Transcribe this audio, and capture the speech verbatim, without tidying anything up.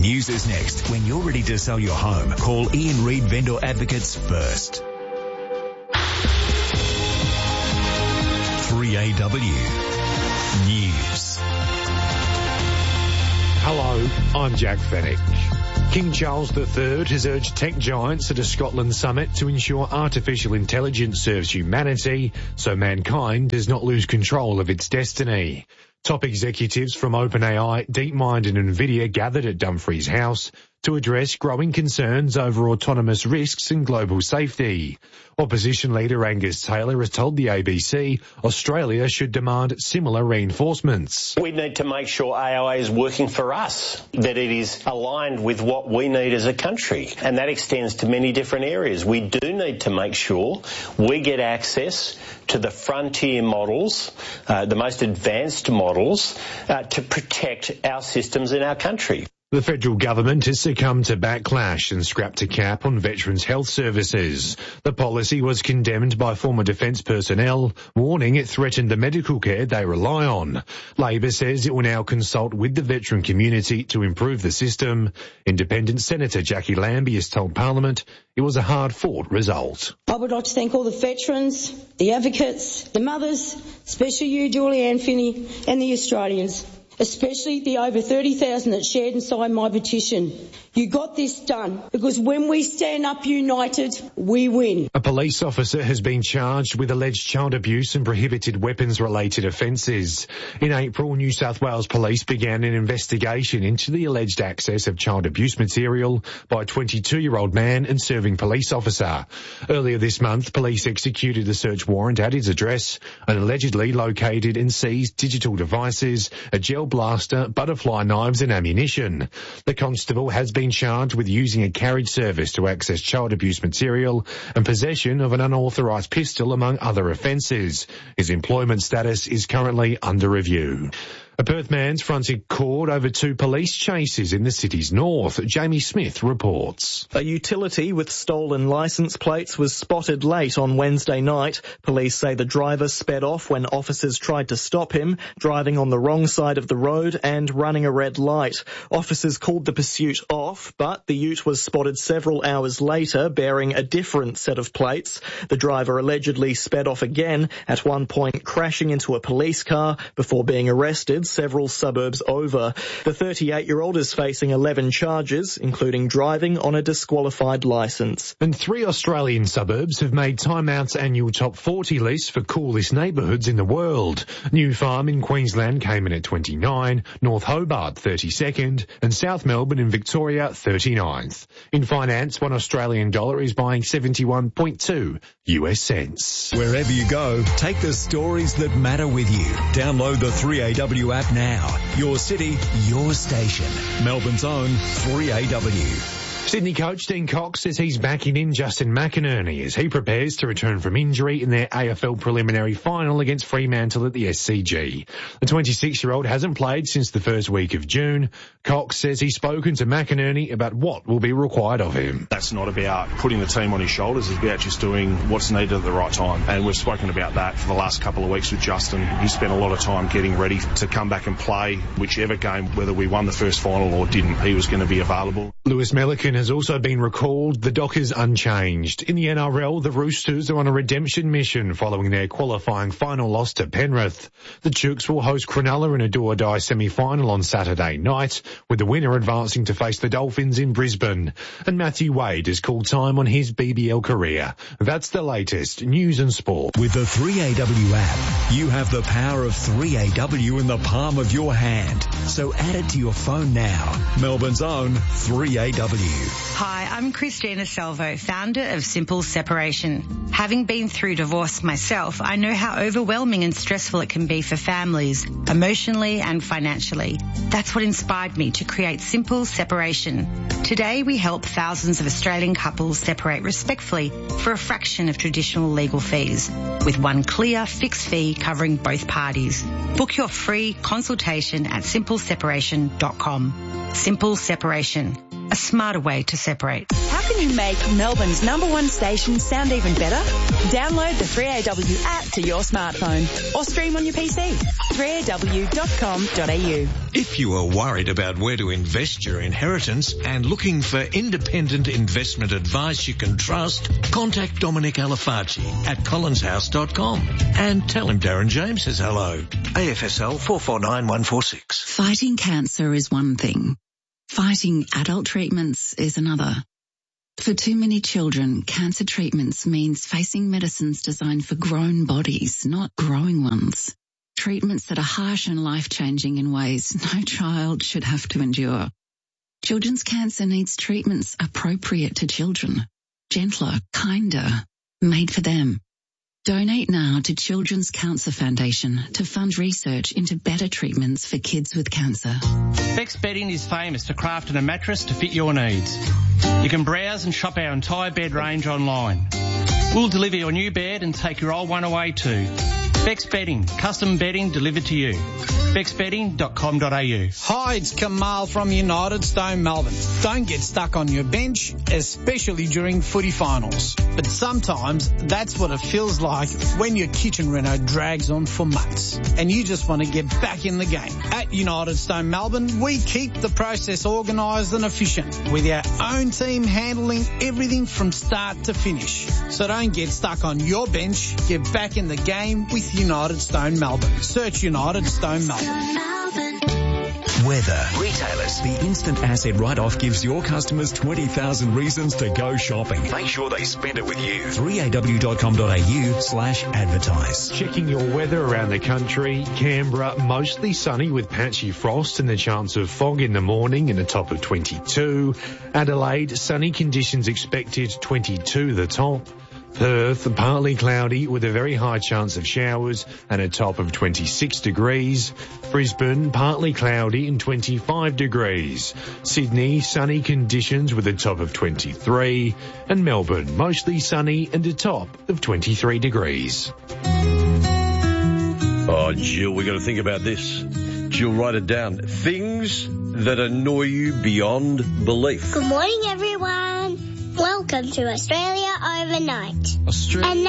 News is next. When you're ready to sell your home, call Ian Reid Vendor Advocates first. three A W News. Hello, I'm Jack Fennick. King Charles the Third has urged tech giants at a Scotland summit to ensure artificial intelligence serves humanity so mankind does not lose control of its destiny. Top executives from OpenAI, DeepMind and NVIDIA gathered at Dumfries House to address growing concerns over autonomous risks and global safety. Opposition leader Angus Taylor has told the A B C Australia should demand similar reinforcements. We need to make sure A I is working for us, that it is aligned with what we need as a country, and that extends to many different areas. We do need to make sure we get access to the frontier models, uh, the most advanced models, uh, to protect our systems in our country. The federal government has succumbed to backlash and scrapped a cap on veterans' health services. The policy was condemned by former defence personnel, warning it threatened the medical care they rely on. Labor says it will now consult with the veteran community to improve the system. Independent Senator Jackie Lambie has told Parliament it was a hard-fought result. I would like to thank all the veterans, the advocates, the mothers, especially you, Julianne Finney, and the Australians, especially the over thirty thousand that shared and signed my petition. You got this done because when we stand up united, we win. A police officer has been charged with alleged child abuse and prohibited weapons-related offences. In April, New South Wales Police began an investigation into the alleged access of child abuse material by a twenty-two-year-old man and serving police officer. Earlier this month, police executed a search warrant at his address and allegedly located and seized digital devices, a gel blaster, butterfly knives and ammunition. The constable has been charged with using a carriage service to access child abuse material and possession of an unauthorised pistol, among other offences. His employment status is currently under review. A Perth man's fronted court over two police chases in the city's north. Jamie Smith reports. A utility with stolen licence plates was spotted late on Wednesday night. Police say the driver sped off when officers tried to stop him, driving on the wrong side of the road and running a red light. Officers called the pursuit off, but the ute was spotted several hours later bearing a different set of plates. The driver allegedly sped off again, at one point crashing into a police car before being arrested several suburbs over. The thirty-eight-year-old is facing eleven charges, including driving on a disqualified licence. And three Australian suburbs have made Time Out's annual top forty list for coolest neighbourhoods in the world. New Farm in Queensland came in at twenty-nine, North Hobart thirty-second, and South Melbourne in Victoria thirty-ninth. In finance, one Australian dollar is buying seventy-one point two U S cents. Wherever you go, take the stories that matter with you. Download the three A W app now. Your city, your station. Melbourne's own three A W. Sydney coach Dean Cox says he's backing in Justin McInerney as he prepares to return from injury in their A F L preliminary final against Fremantle at the S C G. The twenty-six-year-old hasn't played since the first week of June. Cox says he's spoken to McInerney about what will be required of him. That's not about putting the team on his shoulders. It's about just doing what's needed at the right time. And we've spoken about that for the last couple of weeks with Justin. He spent a lot of time getting ready to come back and play whichever game, whether we won the first final or didn't. He was going to be available. Lewis Milliken has also been recalled. The Dockers unchanged. In the N R L, the Roosters are on a redemption mission following their qualifying final loss to Penrith. The Chooks will host Cronulla in a do-or-die semi-final on Saturday night, with the winner advancing to face the Dolphins in Brisbane. And Matthew Wade has called time on his B B L career. That's the latest news and sport. With the three A W app, you have the power of three A W in the palm of your hand. So add it to your phone now. Melbourne's own three A W. Hi, I'm Christina Salvo, founder of Simple Separation. Having been through divorce myself, I know how overwhelming and stressful it can be for families, emotionally and financially. That's what inspired me to create Simple Separation. Today, we help thousands of Australian couples separate respectfully for a fraction of traditional legal fees, with one clear, fixed fee covering both parties. Book your free consultation at simple separation dot com. Simple Separation. a smarter way to separate. How can you make Melbourne's number one station sound even better? Download the three A W app to your smartphone or stream on your P C. three A W dot com dot A U. If you are worried about where to invest your inheritance and looking for independent investment advice you can trust, contact Dominic Alafaci at collins house dot com and tell him Darren James says hello. A F S L four four nine one four six. Fighting cancer is one thing. Fighting adult treatments is another. For too many children, cancer treatments means facing medicines designed for grown bodies, not growing ones. Treatments that are harsh and life-changing in ways no child should have to endure. Children's cancer needs treatments appropriate to children, gentler, kinder, made for them. Donate now to Children's Cancer Foundation to fund research into better treatments for kids with cancer. Bex Bedding is famous for crafting a mattress to fit your needs. You can browse and shop our entire bed range online. We'll deliver your new bed and take your old one away too. Bex Bedding, custom bedding delivered to you. bex bedding dot com dot A U. Hi, it's Kamal from United Stone Melbourne. Don't get stuck on your bench, especially during footy finals. But sometimes that's what it feels like when your kitchen reno drags on for months and you just want to get back in the game. At United Stone Melbourne, we keep the process organised and efficient with our own team handling everything from start to finish. So don't get stuck on your bench. Get back in the game with United Stone Melbourne. Search United Stone Melbourne. Weather. Retailers. The instant asset write-off gives your customers twenty thousand reasons to go shopping. Make sure they spend it with you. three A W dot com dot A U slash advertise. Checking your weather around the country. Canberra, mostly sunny with patchy frost and the chance of fog in the morning and a top of twenty-two. Adelaide, sunny conditions expected, twenty-two the top. Perth, partly cloudy with a very high chance of showers and a top of twenty-six degrees. Brisbane, partly cloudy and twenty-five degrees. Sydney, sunny conditions with a top of twenty-three. And Melbourne, mostly sunny and a top of twenty-three degrees. Oh, Jill, we got to think about this. Jill, write it down. Things that annoy you beyond belief. Good morning, everyone. Welcome to Australia Overnight. Australia. And